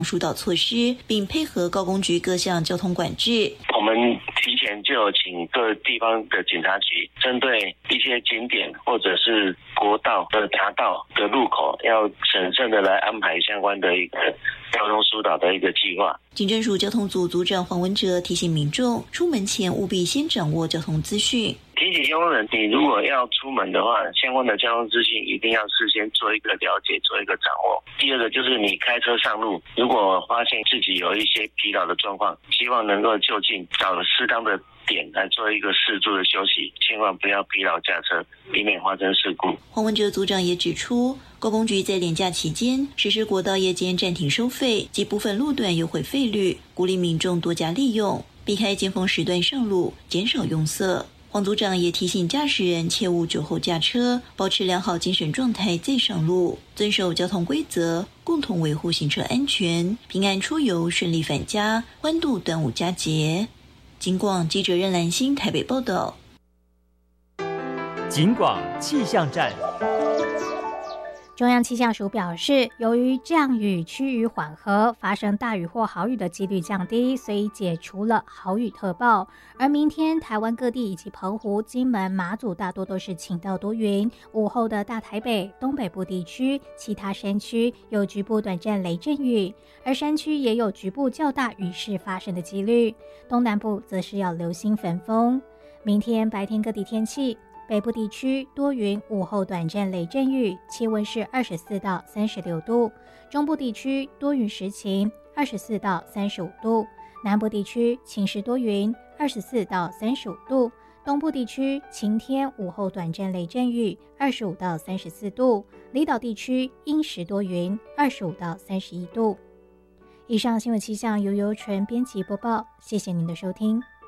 疏导措施，并配合高工局各项交通管制。 我们提前就有请各地方的警察局，针对一些景点或者是国道的匝道的路口，要审慎的来安排相关的一个交通疏导的一个计划。 警政署交通组组长黄文哲提醒民众，出门前务必先掌握交通资讯。 提醒相关人，你如果要出门的话，相关的交通资讯一定要事先做一个了解，做一个掌握。第二个就是你开车上路，如果发现自己有一些疲劳的状况，希望能够就近找适当的点来做一个适度的休息，千万不要疲劳驾车，避免发生事故。 黄文哲组长也指出，高工局在连假期间实施国道夜间暂停收费及部分路段优惠费率，鼓励民众多加利用，避开尖峰时段上路，减少拥塞。黄组长也提醒驾驶人切勿酒后驾车，保持良好精神状态再上路，遵守交通规则，共同维护行车安全，平安出游，顺利返家，欢度端午佳节。警广记者任兰心台北报道。 警广气象站。 中央气象署表示，由于降雨趋于缓和，发生大雨或豪雨的几率降低，所以解除了豪雨特报。而明天台湾各地以及澎湖、金门、马祖大多都是晴到多云，午后的大台北、东北部地区、其他山区有局部短暂雷阵雨，而山区也有局部较大雨势发生的几率。东南部则是要留心焚风。明天白天各地天气，北部地区多云，午后短暂雷阵雨，气温是24到36度；中部地区多云时晴，24到35度；南部地区晴时多云，24到35度；东部地区晴天，午后短暂雷阵雨，25到34度；离岛地区阴时多云，25到31度。以上新闻气象由尤纯编辑播报，谢谢您的收听。